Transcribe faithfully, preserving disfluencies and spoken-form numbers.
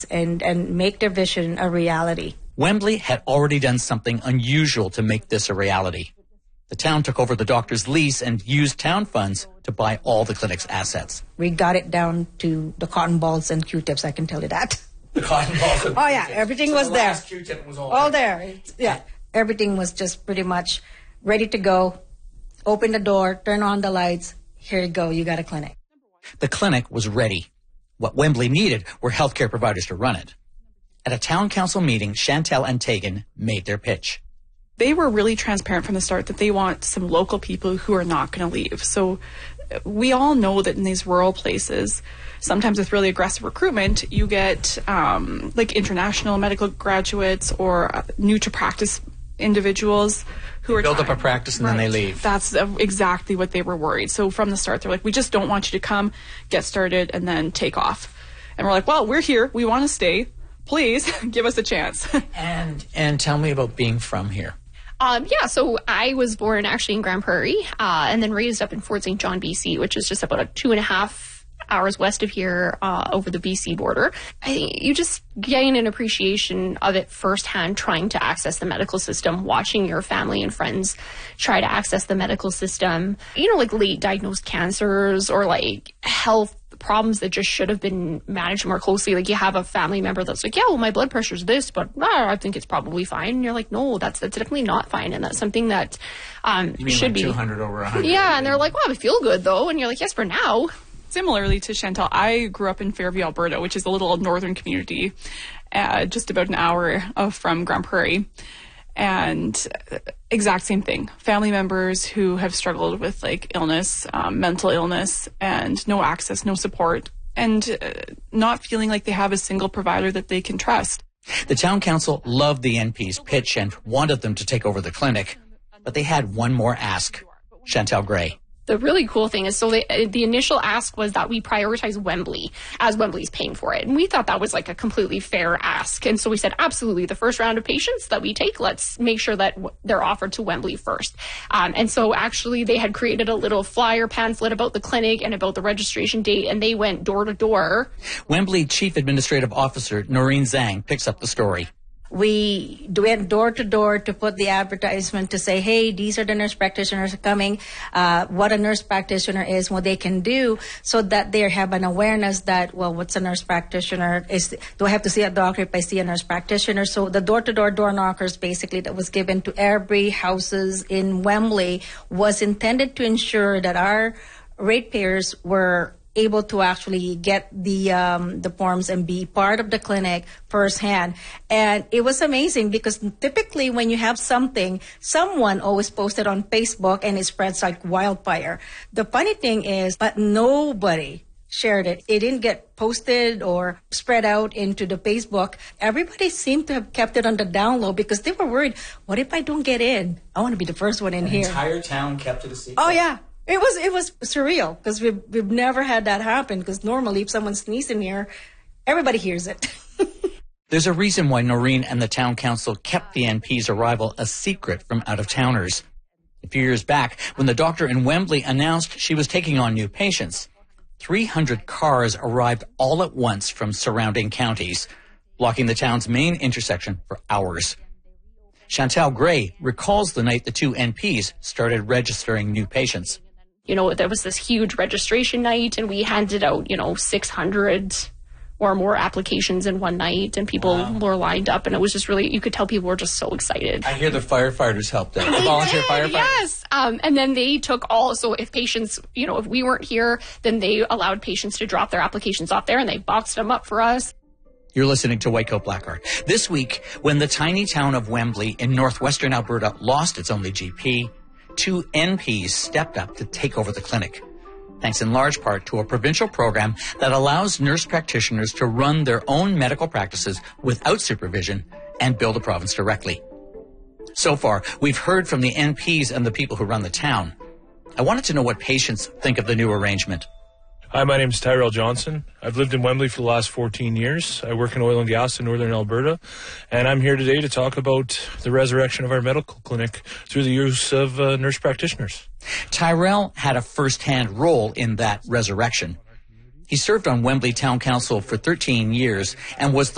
and, and make their vision a reality. Wembley had already done something unusual to make this a reality. The town took over the doctor's lease and used town funds to buy all the clinic's assets. We got it down to the cotton balls and Q-tips, I can tell you that. The cotton balls and Oh, yeah, everything so was the there. Last Q-tip was all, all there. there. Yeah, everything was just pretty much ready to go. Open the door, turn on the lights. Here you go, you got a clinic. The clinic was ready. What Wembley needed were healthcare providers to run it. At a town council meeting, Chantal and Tegan made their pitch. They were really transparent from the start that they want some local people who are not going to leave. So we all know that in these rural places, sometimes with really aggressive recruitment, you get um, like international medical graduates or uh, new to practice individuals who they are build trying, up a practice and right. then they leave. That's uh, exactly what they were worried. So from the start, they're like, we just don't want you to come, get started, and then take off. And we're like, well, we're here. We want to stay. Please give us a chance. and and tell me about being from here. Um, yeah, so I was born actually in Grand Prairie uh, and then raised up in Fort Saint John, B C, which is just about a two and a half hours west of here uh, over the B C border. I think you just gain an appreciation of it firsthand, trying to access the medical system, watching your family and friends try to access the medical system, you know, like late diagnosed cancers or like health problems that just should have been managed more closely. Like you have a family member that's like, yeah, well, my blood pressure's this, but ah, I think it's probably fine. And you're like, no, that's that's definitely not fine. And that's something that um, you mean should like be two hundred over one hundred. Yeah, and they're like, wow, I feel good though. And you're like, yes, for now. Similarly to Chantal, I grew up in Fairview, Alberta, which is a little northern community, uh, just about an hour uh, from Grand Prairie. And exact same thing. Family members who have struggled with like illness, um, mental illness, and no access, no support, and uh, not feeling like they have a single provider that they can trust. The town council loved the N P's pitch and wanted them to take over the clinic, but they had one more ask. Chantal Gray. The really cool thing is, so the, the initial ask was that we prioritize Wembley as Wembley's paying for it. And we thought that was like a completely fair ask. And so we said, absolutely, the first round of patients that we take, let's make sure that w- they're offered to Wembley first. Um, and so actually they had created a little flyer pamphlet about the clinic and about the registration date, and they went door to door. Wembley Chief Administrative Officer Noreen Zhang picks up the story. We went door to door to put the advertisement to say, hey, these are the nurse practitioners coming, uh, what a nurse practitioner is, what they can do, so that they have an awareness that, well, what's a nurse practitioner? Is do I have to see a doctor if I see a nurse practitioner? So the door to door door knockers basically that was given to every houses in Wembley was intended to ensure that our ratepayers were able to actually get the um, the forms and be part of the clinic firsthand. And it was amazing because typically when you have something, someone always posted on Facebook and it spreads like wildfire. The funny thing is, but nobody shared it. It didn't get posted or spread out into the Facebook. Everybody seemed to have kept it on the down low because they were worried, what if I don't get in? I want to be the first one in An here. The entire town kept it a secret. Oh, yeah. It was it was surreal because we've, we've never had that happen, because normally if someone sneezes in here, everybody hears it. There's a reason why Noreen and the town council kept the N P's arrival a secret from out-of-towners. A few years back, when the doctor in Wembley announced she was taking on new patients, three hundred cars arrived all at once from surrounding counties, blocking the town's main intersection for hours. Chantal Gray recalls the night the two N Ps started registering new patients. You know, there was this huge registration night and we handed out, you know, six hundred or more applications in one night, and people wow. were lined up, and it was just really, you could tell people were just so excited. I hear the firefighters helped out. The volunteer firefighters. Yes. Um, and then they took all, so if patients, you know, if we weren't here, then they allowed patients to drop their applications off there and they boxed them up for us. You're listening to Whitecoat Blackheart. This week, when the tiny town of Wembley in northwestern Alberta lost its only G P, two N Ps stepped up to take over the clinic, thanks in large part to a provincial program that allows nurse practitioners to run their own medical practices without supervision and bill the province directly. So far, we've heard from the N Ps and the people who run the town. I wanted to know what patients think of the new arrangement. Hi, my name is Tyrell Johnson. I've lived in Wembley for the last fourteen years. I work in oil and gas in northern Alberta, and I'm here today to talk about the resurrection of our medical clinic through the use of uh, nurse practitioners. Tyrell had a first-hand role in that resurrection. He served on Wembley Town Council for thirteen years and was the